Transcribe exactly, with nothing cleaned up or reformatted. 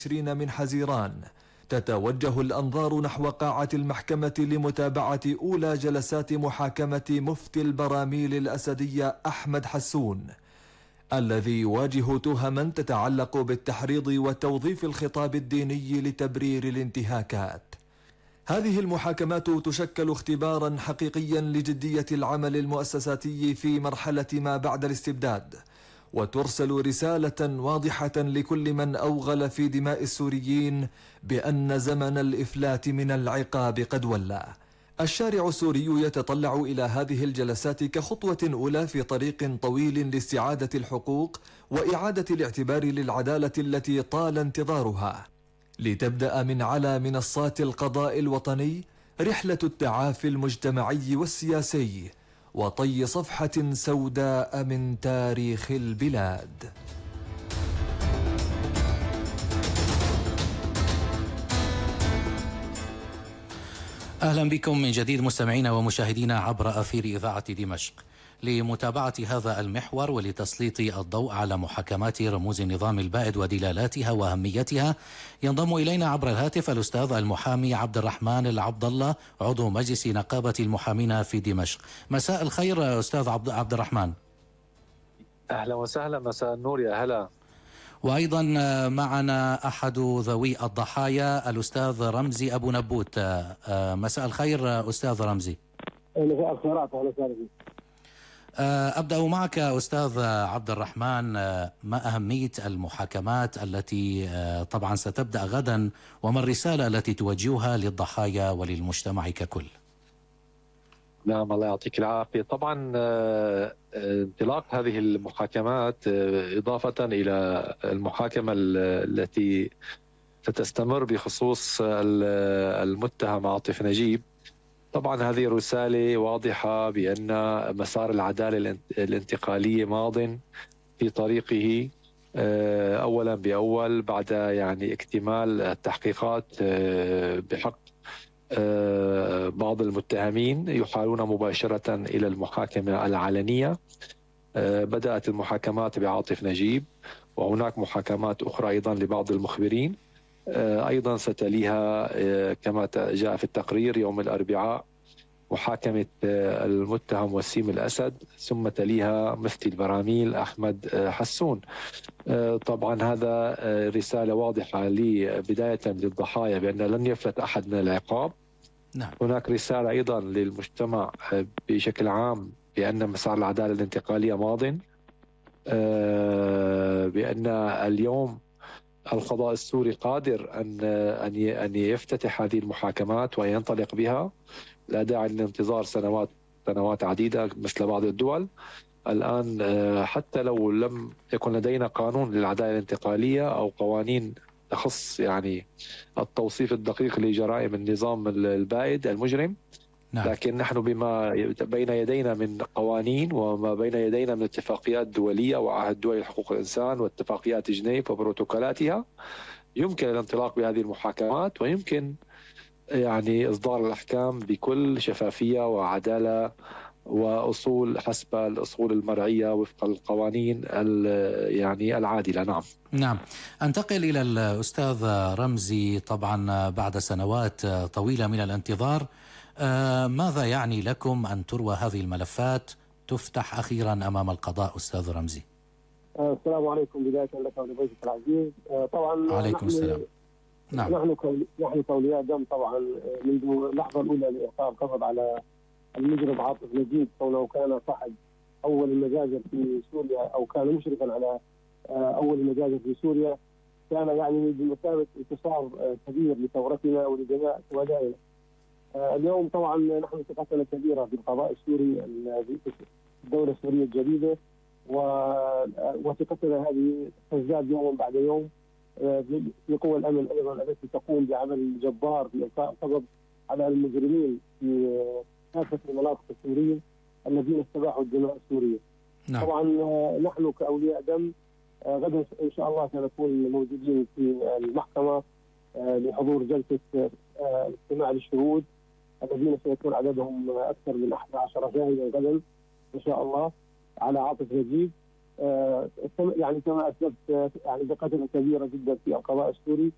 عشرين من حزيران تتوجه الأنظار نحو قاعة المحكمة لمتابعة أولى جلسات محاكمة مفتي البراميل الأسدية أحمد حسون، الذي يواجه تهما تتعلق بالتحريض وتوظيف الخطاب الديني لتبرير الانتهاكات. هذه المحاكمات تشكل اختبارا حقيقيا لجدية العمل المؤسساتي في مرحلة ما بعد الاستبداد، وترسل رسالة واضحة لكل من أوغل في دماء السوريين بأن زمن الإفلات من العقاب قد ولى. الشارع السوري يتطلع إلى هذه الجلسات كخطوة أولى في طريق طويل لاستعادة الحقوق وإعادة الاعتبار للعدالة التي طال انتظارها، لتبدأ من على منصات القضاء الوطني رحلة التعافي المجتمعي والسياسي وطي صفحة سوداء من تاريخ البلاد. أهلا بكم من جديد مستمعينا ومشاهدينا عبر أثير إذاعة دمشق لمتابعة هذا المحور ولتسليط الضوء على محاكمات رموز النظام البائد ودلالاتها وأهميتها. ينضم إلينا عبر الهاتف الأستاذ المحامي عبد الرحمن العبد الله، عضو مجلس نقابة المحامين في دمشق. مساء الخير أستاذ عبد الرحمن. أهلا وسهلا، مساء النور، يا هلا. وأيضا معنا أحد ذوي الضحايا الأستاذ رمزي أبو نبوت. مساء الخير أستاذ رمزي. مساء الخيرات. أهلا وسهلا. أبدأ معك أستاذ عبد الرحمن، ما أهمية المحاكمات التي طبعا ستبدأ غدا، وما الرسالة التي توجهها للضحايا وللمجتمع ككل؟ نعم، الله يعطيك العافية. طبعا انطلاق هذه المحاكمات إضافة إلى المحاكمة التي ستستمر بخصوص المتهم عاطف نجيب، طبعا هذه رسالة واضحة بأن مسار العدالة الانتقالية ماض في طريقه أولا بأول بعد يعني اكتمال التحقيقات بحق بعض المتهمين يحالون مباشرة إلى المحاكمة العلنية. بدأت المحاكمات بعاطف نجيب، وهناك محاكمات أخرى أيضا لبعض المخبرين. أيضا ستليها كما جاء في التقرير يوم الأربعاء محاكمة المتهم وسيم الأسد، ثم تليها مفتي البراميل أحمد حسون. طبعا هذا رسالة واضحة لي بداية للضحايا بأن لن يفلت أحد من العقاب. نعم. هناك رسالة أيضا للمجتمع بشكل عام بأن مسار العدالة الانتقالية ماضٍ، بأن اليوم القضاء السوري قادر أن أن يفتتح هذه المحاكمات وأن ينطلق بها، لا داعي للانتظار سنوات سنوات عديدة مثل بعض الدول. الآن حتى لو لم يكن لدينا قانون للعدالة الانتقالية أو قوانين تخص يعني التوصيف الدقيق لجرائم النظام البائد المجرم، نعم. لكن نحن بما بين يدينا من قوانين وما بين يدينا من اتفاقيات دولية وعهد دولي لحقوق الإنسان واتفاقيات جنيف وبروتوكولاتها، يمكن الانطلاق بهذه المحاكمات ويمكن يعني إصدار الأحكام بكل شفافية وعدالة وأصول حسب الأصول المرعية وفق القوانين يعني العادلة. نعم. نعم. أنتقل إلى الأستاذ رمزي. طبعا بعد سنوات طويلة من الانتظار، ماذا يعني لكم أن تروى هذه الملفات تفتح أخيرا أمام القضاء أستاذ رمزي؟ السلام عليكم بداية لك ولضيفك العزيز. طبعا عليكم السلام. نعم. نحن نحن كأولياء دم طبعا منذ اللحظة الأولى لإيقاع القبض على المجرم عاطف نجيب، كونه كان صاحب أول المجازر في سوريا أو كان مشرفا على أول المجازر في سوريا، كان يعني بمثابة انتصار كبير لثورتنا ولجميع شهدائنا. اليوم طبعا نحن ثقتنا كبيرة بالقضاء السوري، الدولة السورية الجديدة، وثقتنا هذه تزداد يوما بعد يوم في قوى الأمن أيضا التي تقوم بعمل جبار بإلقاء القبض على المجرمين في كافة المناطق السورية الذين استباحوا الدماء السورية. نعم. طبعا نحن كأولياء دم غدا إن شاء الله سنكون موجودين في المحكمة لحضور جلسة استماع للشهود الذين سيكون عددهم أكثر من أحد عشر شاهدا غدا إن شاء الله على عاطف نجيب. يعني كما أسلفت يعني ثقتنا كبيرة جدا في القضاء السوري،